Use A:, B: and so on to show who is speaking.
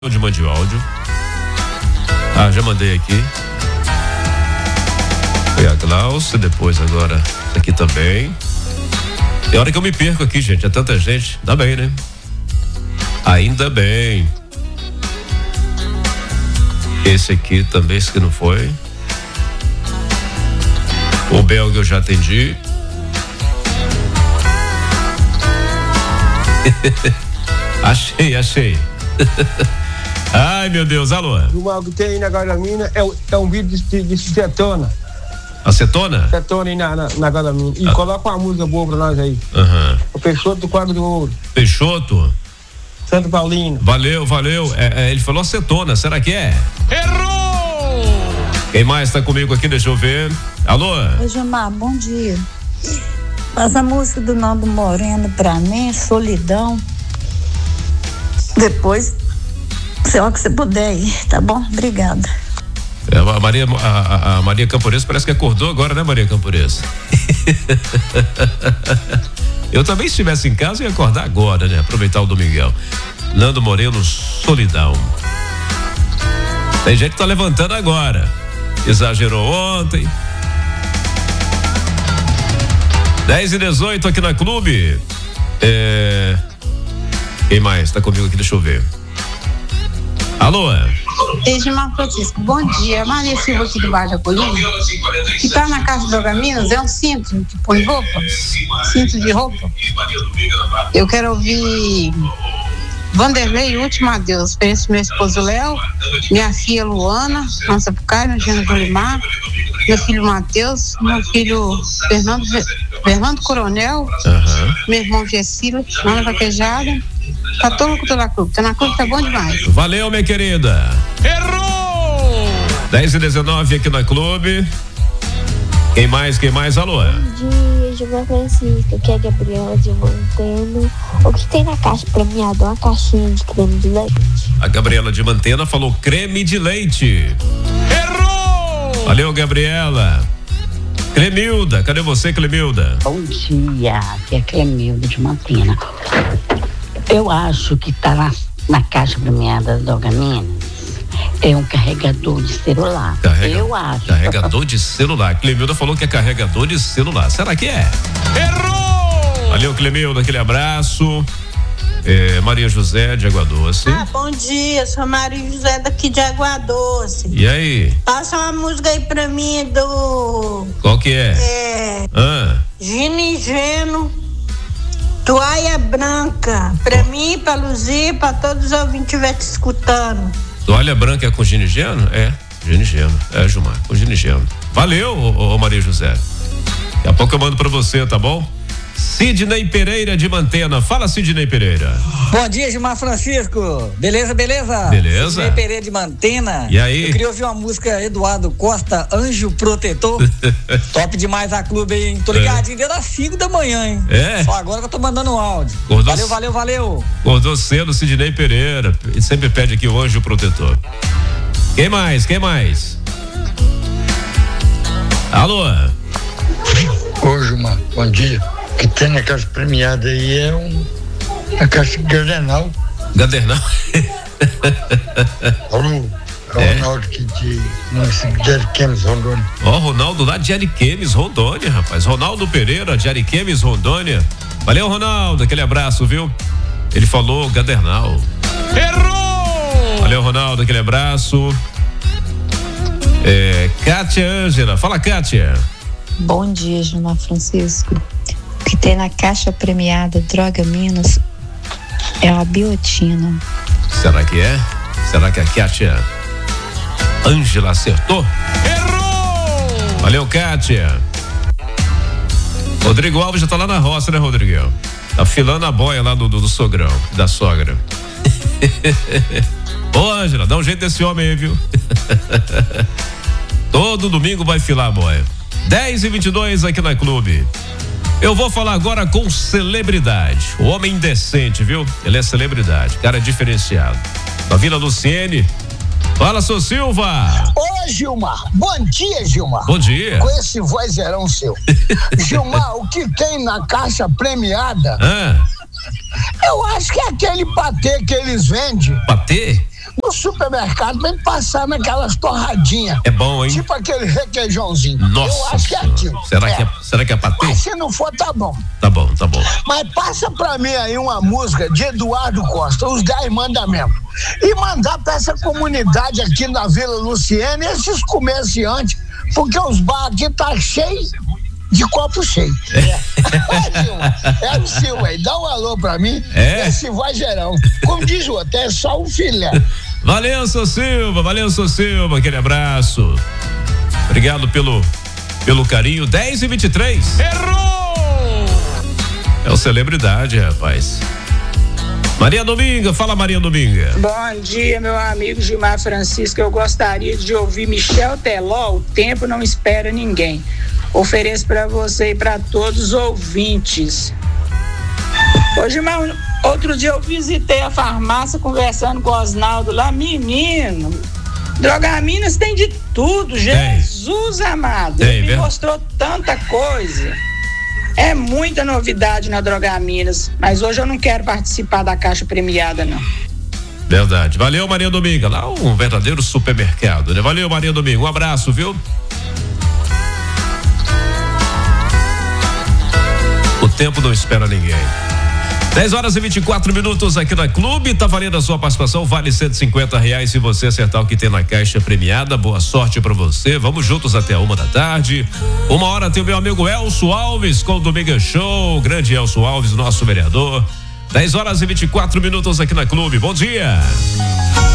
A: de mande áudio. Já mandei aqui. Foi a Glaucia, depois agora aqui também. Tem hora que eu me perco aqui, gente. É tanta gente. Ainda bem, né? Ainda bem. Esse aqui também, esse que não foi. O belga eu já atendi. Achei. Ai, meu Deus, alô.
B: O que tem aí na Garamina é um vídeo de cetona.
A: Acetona?
B: Cetona aí na Garamina. E coloca uma música boa pra nós aí. O Peixoto do Quadro do Ouro.
A: Peixoto?
B: Santo Paulino.
A: Valeu. Ele falou acetona, será que é?
C: Errou!
A: Quem mais tá comigo aqui? Deixa eu ver. Alô?
D: Oi, Gilmar, bom dia. Passa a música do Naldo Moreno pra mim, Solidão. Depois, sei lá que você puder ir, tá bom? Obrigada.
A: A Maria Campores parece que acordou agora, né, Maria Campores? Eu também, se estivesse em casa, ia acordar agora, né? Aproveitar o domingão. Nando Moreno, Solidão. Tem gente que tá levantando agora. Exagerou ontem. 10h18 aqui na Clube. Quem mais tá comigo aqui? Deixa eu ver. Alô?
E: Edmar Francisco, bom dia. Maria Silva aqui do bairro da Colina. Que tá na Casa do Drogaminas, é um cinto que põe roupa? Cinto de roupa? Eu quero ouvir Vanderlei, Último Adeus. Esse meu esposo Léo, minha filha Luana, nossa Pucário, Jana Jolimar, meu filho Matheus, meu filho Fernando Coronel, meu irmão Gessila, Ana Vaquejada. Tá todo mundo na Clube. Tá na Clube, tá bom demais.
A: Valeu, minha querida.
C: Errou!
A: 10h19 aqui na Clube. Quem mais? Alô?
F: Bom dia, Gilmar Francisco. Aqui é a Gabriela de Mantena. O que tem na caixa premiada? Uma caixinha de creme de leite.
A: A Gabriela de Mantena falou creme de leite.
C: Errou!
A: Valeu, Gabriela. Clemilda, cadê você, Clemilda?
G: Bom dia, aqui é Clemilda de Mantena. Eu acho que tá na caixa premiada do Drogaminas é um carregador de celular. Eu acho.
A: Carregador de celular. Clemilda falou que é carregador de celular. Será que é?
C: Errou!
A: Valeu, Clemilda, aquele abraço. Maria José de Água Doce.
H: Bom dia, sou Maria José daqui de Água Doce.
A: E aí?
H: Passa uma música aí pra mim do...
A: Qual que é?
H: Gino e Geno, Toalha Branca. Pra mim, pra Luzia, pra todos os ouvintes que estiverem te escutando.
A: Toalha Branca é com Gino e Geno? Gino e Geno. Gilmar, com Gino e Geno. Valeu, ô Maria José. Daqui a pouco eu mando pra você, tá bom? Sidney Pereira de Mantena. Fala, Sidney Pereira.
I: Bom dia, Gilmar Francisco. Beleza?
A: Beleza.
I: Sidney Pereira de Mantena.
A: E aí?
I: Eu queria ouvir uma música Eduardo Costa, Anjo Protetor. Top demais a Clube, hein? Tô ligadinho desde as 5 da manhã, hein? Só agora que eu tô mandando um áudio. Valeu.
A: Acordou cedo, Sidney Pereira. Ele sempre pede aqui o Anjo Protetor. Quem mais? Alô?
J: Ô, Gilmar, bom dia. O que tem na caixa premiada aí é a caixa Gadernal.
A: Gadernal?
J: Alô? É o Ronaldo aqui de município de Ariquemes, Rondônia.
A: Ronaldo lá de Ariquemes, Rondônia, rapaz. Ronaldo Pereira de Ariquemes, Rondônia. Valeu, Ronaldo, aquele abraço, viu? Ele falou Gadernal.
C: Errou!
A: Valeu, Ronaldo, aquele abraço. Kátia Ângela. Fala, Kátia.
K: Bom dia, Gilmar Francisco. O que tem na caixa premiada Drogaminas é a biotina.
A: Será que é? Será que a Kátia Ângela acertou?
C: Errou!
A: Valeu, Kátia. Rodrigo Alves já tá lá na roça, né, Rodriguinho? Tá filando a boia lá do sogrão, da sogra. Ô, Ângela, dá um jeito desse homem aí, viu? Todo domingo vai filar a boia. 10h22 aqui na Clube. Eu vou falar agora com celebridade. O homem decente, viu? Ele é celebridade, cara diferenciado. Da Vila Luciene. Fala, seu Silva.
L: Ô, Gilmar. Bom dia, Gilmar.
A: Bom dia.
L: Com esse vozeirão seu. Gilmar, o que tem na caixa premiada?
A: Ah.
L: Eu acho que é aquele patê que eles vendem.
A: Patê?
L: no supermercado pra ele passar naquelas torradinhas.
A: É bom, hein?
L: Tipo aquele requeijãozinho.
A: Nossa.
L: Eu acho que é aquilo.
A: Será que é patê?
L: Mas se não for, tá bom.
A: Tá bom.
L: Mas passa pra mim aí uma música de Eduardo Costa, Os 10 Mandamentos. E mandar pra essa comunidade aqui na Vila Luciene, esses comerciantes, porque os bar aqui tá cheio de copo cheio. É o Silva aí, dá um alô pra mim. Esse vai geral. Como diz o outro, é só o filé.
A: Valeu, seu Silva, aquele abraço. Obrigado pelo carinho. 10h23.
C: Errou!
A: É o celebridade, rapaz. Maria Dominga, fala Maria Dominga.
M: Bom dia, meu amigo Gilmar Francisco. Eu gostaria de ouvir Michel Teló, O Tempo Não Espera Ninguém. Ofereço para você e para todos os ouvintes. Ô Gilmar, outro dia eu visitei a farmácia conversando com o Osnaldo lá, menino. Drogaminas tem de tudo, Jesus amado. Ele me mostrou tanta coisa. É muita novidade na Drogaminas, mas hoje eu não quero participar da caixa premiada, não.
A: Verdade. Valeu, Maria Dominga. Lá um verdadeiro supermercado, né? Valeu, Maria Dominga. Um abraço, viu? O tempo não espera ninguém. 10h24 aqui na Clube. Tá valendo a sua participação. Vale R$150 se você acertar o que tem na caixa premiada. Boa sorte pra você. Vamos juntos até 1h. 1h tem o meu amigo Elcio Alves com o Domingo Show. O grande Elcio Alves, nosso vereador. 10h24 aqui na Clube. Bom dia.